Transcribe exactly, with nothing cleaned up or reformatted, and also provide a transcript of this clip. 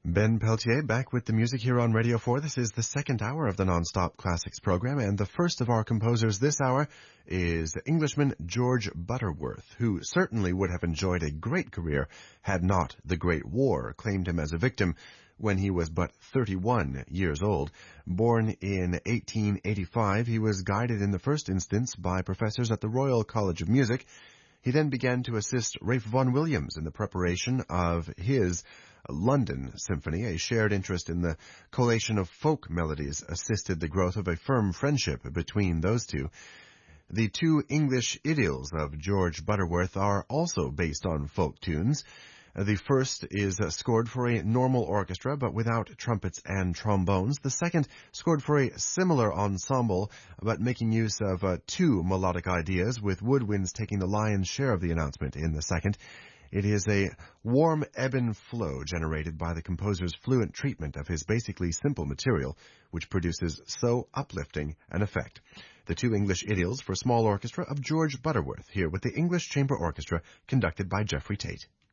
Ben Peltier back with the music here on Radio four. This is the second hour of the Nonstop Classics program, and the first of our composers this hour is Englishman George Butterworth, who certainly would have enjoyed a great career had not the Great War claimed him as a victim when he was but thirty-one years old. Born in eighteen eighty-five, he was guided in the first instance by professors at the Royal College of Music. He then began to assist Ralph Vaughan Williams in the preparation of his London Symphony. A shared interest in the collation of folk melodies assisted the growth of a firm friendship between those two. The two English idylls of George Butterworth are also based on folk tunes. The first is scored for a normal orchestra, but without trumpets and trombones. The second, scored for a similar ensemble, but making use of uh, two melodic ideas, with woodwinds taking the lion's share of the announcement in the second. It is a warm ebb and flow generated by the composer's fluent treatment of his basically simple material, which produces so uplifting an effect. The two English idylls for small orchestra of George Butterworth, here with the English Chamber Orchestra, conducted by Jeffrey Tate.